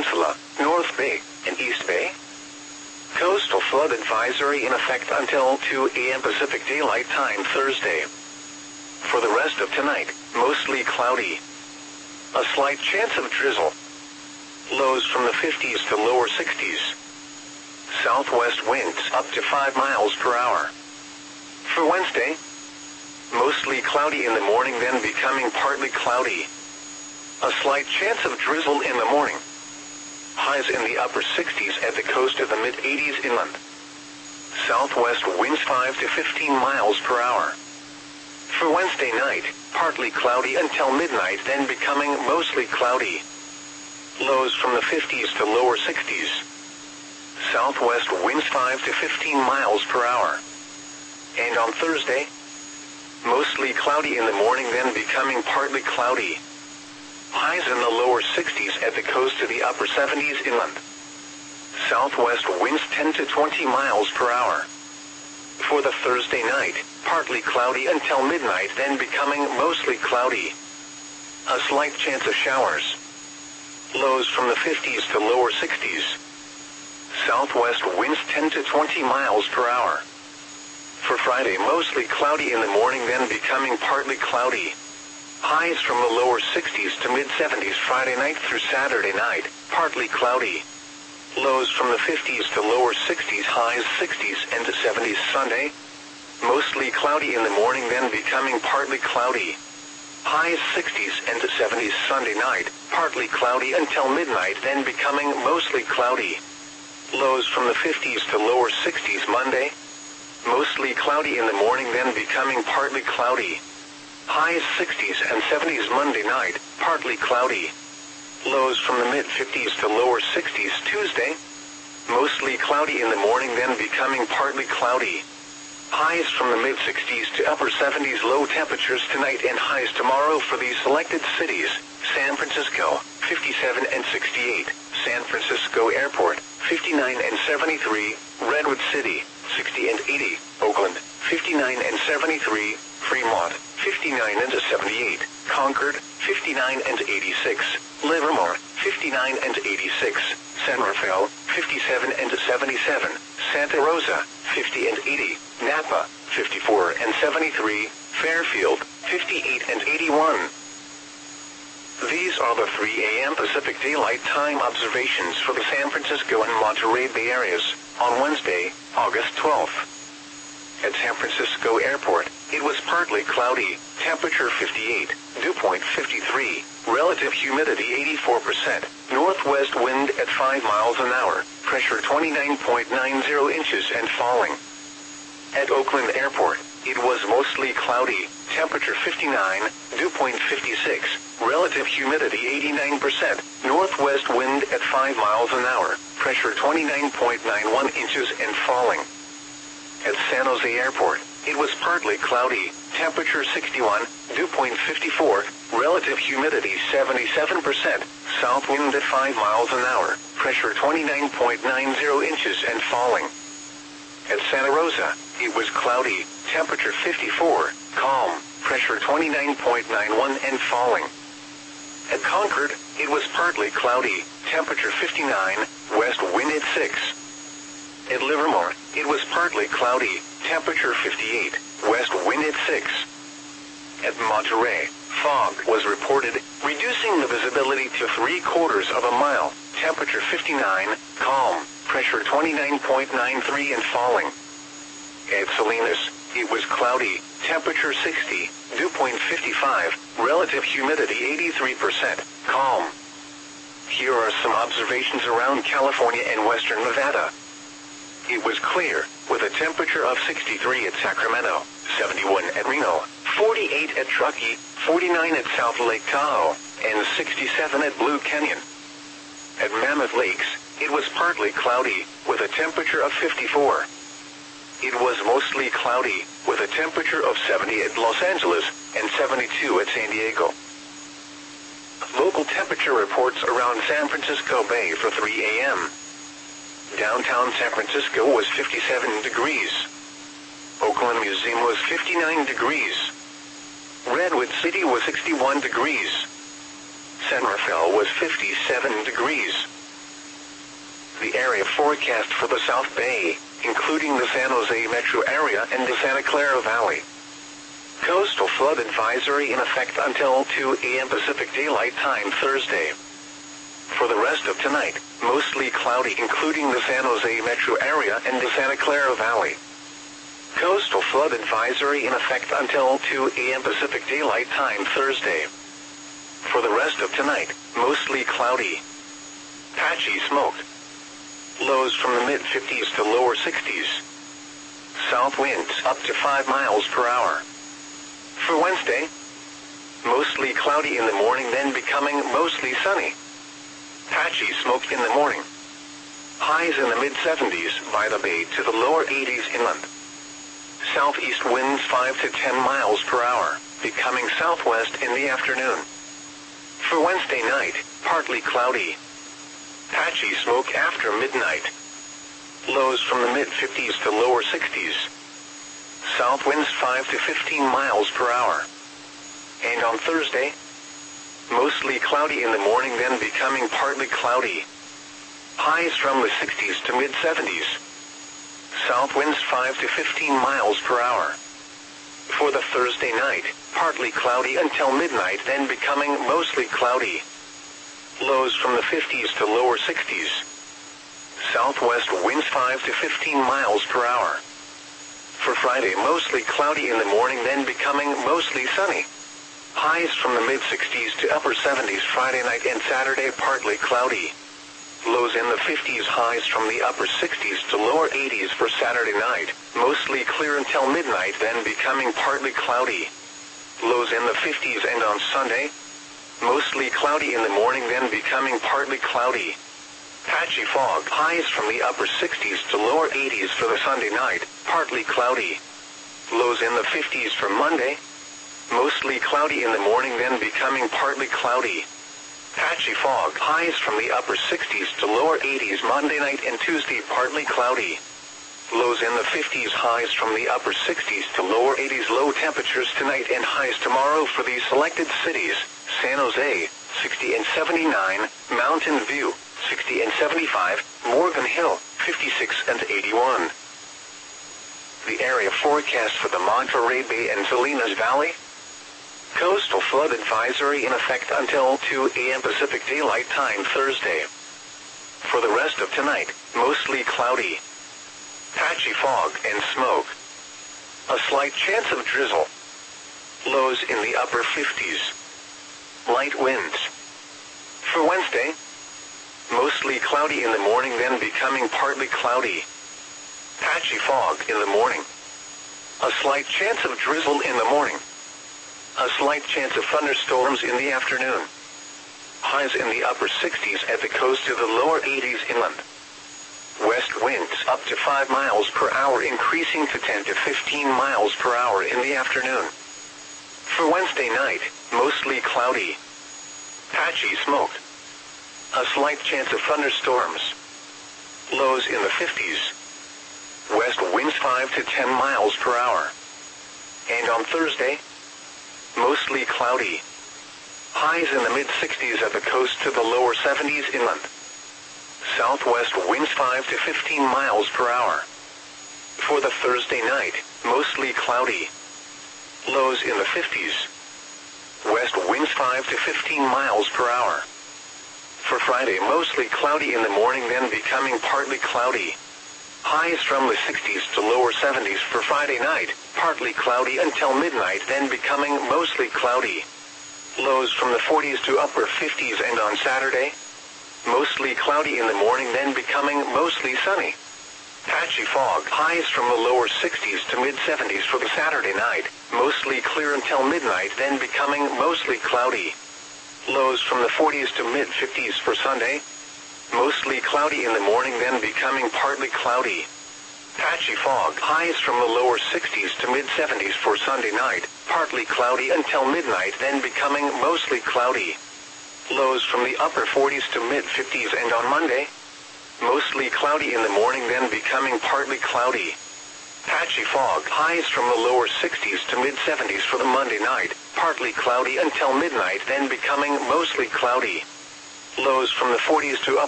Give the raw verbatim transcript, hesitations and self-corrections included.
Peninsula, North Bay, and East Bay. Coastal flood advisory in effect until two A M Pacific Daylight Time Thursday. For the rest of tonight, mostly cloudy. A slight chance of drizzle. Lows from the fifties to lower sixties. Southwest winds up to five miles per hour. For Wednesday, mostly cloudy in the morning, then becoming partly cloudy. A slight chance of drizzle in the morning. Highs in the upper sixties at the coast of the mid-eighties inland. Southwest winds five to fifteen miles per hour. For Wednesday night, partly cloudy until midnight, then becoming mostly cloudy. Lows from the fifties to lower sixties. Southwest winds five to fifteen miles per hour. And on Thursday, mostly cloudy in the morning, then becoming partly cloudy. Highs in the lower sixties at the coast to the upper seventies inland. Southwest winds ten to twenty miles per hour. For the Thursday night, partly cloudy until midnight, then becoming mostly cloudy. A slight chance of showers. Lows from the fifties to lower sixties. Southwest winds ten to twenty miles per hour. For Friday, mostly cloudy in the morning, then becoming partly cloudy. Highs from the lower sixties to mid-seventies Friday night through Saturday night, partly cloudy. Lows from the fifties to lower sixties, highs sixties and seventies Sunday. Mostly cloudy in the morning, then becoming partly cloudy. Highs sixties and seventies Sunday night, partly cloudy until midnight, then becoming mostly cloudy. Lows from the fifties to lower sixties Monday. Mostly cloudy in the morning, then becoming partly cloudy. Highs sixties and seventies Monday night, partly cloudy. Lows from the mid-fifties to lower sixties Tuesday. Mostly cloudy in the morning, then becoming partly cloudy. Highs from the mid-sixties to upper seventies. Low temperatures tonight and highs tomorrow for these selected cities: San Francisco, fifty-seven and sixty-eight, San Francisco Airport, fifty-nine and seventy-three, Redwood City, sixty and eighty, Oakland, fifty-nine and seventy-three, Fremont, fifty-nine and seventy-eight, Concord, fifty-nine and eighty-six, Livermore, fifty-nine and eighty-six, San Rafael, fifty-seven and seventy-seven, Santa Rosa, fifty and eighty, Napa, fifty-four and seventy-three, Fairfield, fifty-eight and eighty-one. These are the three A M Pacific Daylight Time observations for the San Francisco and Monterey Bay areas on Wednesday, August twelfth. At San Francisco Airport, it was partly cloudy, temperature fifty-eight, dew point fifty-three, relative humidity eighty-four percent, northwest wind at five miles an hour, pressure twenty-nine point nine zero inches and falling. At Oakland Airport, it was mostly cloudy, temperature fifty-nine, dew point fifty-six, relative humidity eighty-nine percent, northwest wind at five miles an hour, pressure twenty-nine point nine one inches and falling. At San Jose Airport, it was partly cloudy, temperature sixty-one, dew point fifty-four, relative humidity seventy-seven percent, south wind at five miles an hour, pressure twenty-nine point nine zero inches and falling. At Santa Rosa, it was cloudy, temperature fifty-four, calm, pressure twenty-nine point nine one and falling. At Concord, it was partly cloudy, temperature fifty-nine, west wind at six. At Livermore, it was partly cloudy, temperature fifty-eight, west wind at six. At Monterey, fog was reported, reducing the visibility to three quarters of a mile, temperature fifty-nine, calm, pressure twenty-nine point nine three and falling. At Salinas, it was cloudy, temperature sixty, dew point fifty-five, relative humidity eighty-three percent, calm. Here are some observations around California and western Nevada. It was clear, with a temperature of sixty-three at Sacramento, seventy-one at Reno, forty-eight at Truckee, forty-nine at South Lake Tahoe, and sixty-seven at Blue Canyon. At Mammoth Lakes, it was partly cloudy, with a temperature of fifty-four. It was mostly cloudy, with a temperature of seventy at Los Angeles, and seventy-two at San Diego. Local temperature reports around San Francisco Bay for three A M Downtown San Francisco was fifty-seven degrees. Oakland Museum was fifty-nine degrees. Redwood City was sixty-one degrees. San Rafael was fifty-seven degrees. The area forecast for the South Bay, including the San Jose metro area and the Santa Clara Valley. Coastal flood advisory in effect until two a m Pacific Daylight Time Thursday. For the rest of tonight, mostly cloudy including the San Jose metro area and the Santa Clara Valley. Coastal flood advisory in effect until two a m Pacific Daylight Time Thursday. For the rest of tonight, mostly cloudy. Patchy smoke. Lows from the mid fifties to lower sixties. South winds up to five miles per hour. For Wednesday, mostly cloudy in the morning, then becoming mostly sunny. Patchy smoke in the morning. Highs in the mid seventies by the bay to the lower eighties inland. Southeast winds five to ten miles per hour, becoming southwest in the afternoon. For Wednesday night, partly cloudy. Patchy smoke after midnight. Lows from the mid fifties to lower sixties. South winds five to fifteen miles per hour. And on Thursday, mostly cloudy in the morning, then becoming partly cloudy. Highs from the sixties to mid seventies. South winds five to fifteen miles per hour. For the Thursday night, partly cloudy until midnight, then becoming mostly cloudy. Lows from the fifties to lower sixties. Southwest winds five to fifteen miles per hour. For Friday, mostly cloudy in the morning, then becoming mostly sunny. Highs from the mid sixties to upper seventies Friday night and Saturday, partly cloudy. Lows in the fifties, highs from the upper sixties to lower eighties for Saturday night, mostly clear until midnight, then becoming partly cloudy. Lows in the fifties, and on Sunday, mostly cloudy in the morning, then becoming partly cloudy. Patchy fog, highs from the upper sixties to lower eighties for the Sunday night, partly cloudy. Lows in the fifties for Monday, mostly cloudy in the morning, then becoming partly cloudy. Patchy fog, highs from the upper sixties to lower eighties Monday night and Tuesday, partly cloudy. Lows in the fifties, highs from the upper sixties to lower eighties. Low temperatures tonight and highs tomorrow for these selected cities: San Jose, sixty and seventy-nine, Mountain View, sixty and seventy-five, Morgan Hill, fifty-six and eighty-one. The area forecast for the Monterey Bay and Salinas Valley. Coastal flood advisory in effect until two a m Pacific Daylight Time Thursday. For the rest of tonight, mostly cloudy. Patchy fog and smoke. A slight chance of drizzle. Lows in the upper fifties. Light winds. For Wednesday, mostly cloudy in the morning, then becoming partly cloudy. Patchy fog in the morning. A slight chance of drizzle in the morning. A slight chance of thunderstorms in the afternoon. Highs in the upper sixties at the coast to the lower eighties inland. West winds up to five miles per hour, increasing to ten to fifteen miles per hour in the afternoon. For Wednesday night, mostly cloudy. Patchy smoke. A slight chance of thunderstorms. Lows in the fifties. West winds five to ten miles per hour. And on Thursday, mostly cloudy. Highs in the mid sixties at the coast to the lower seventies inland. Southwest winds five to fifteen miles per hour. For the Thursday night, mostly cloudy. Lows in the fifties. West winds five to fifteen miles per hour. For Friday, mostly cloudy in the morning, then becoming partly cloudy. Highs from the sixties to lower seventies for Friday night, partly cloudy until midnight, then becoming mostly cloudy. Lows from the forties to upper fifties, and on Saturday, mostly cloudy in the morning, then becoming mostly sunny. Patchy fog, highs from the lower sixties to mid seventies for the Saturday night, mostly clear until midnight, then becoming mostly cloudy. Lows from the forties to mid fifties for Sunday, mostly cloudy in the morning, then becoming partly cloudy. Patchy fog, highs from the lower sixties to mid seventies for Sunday night, partly cloudy until midnight, then becoming mostly cloudy. Lows from the upper forties to mid fifties, and on Monday, mostly cloudy in the morning, then becoming partly cloudy. Patchy fog, highs from the lower sixties to mid seventies for the Monday night, partly cloudy until midnight, then becoming mostly cloudy. Lows from the forties to upper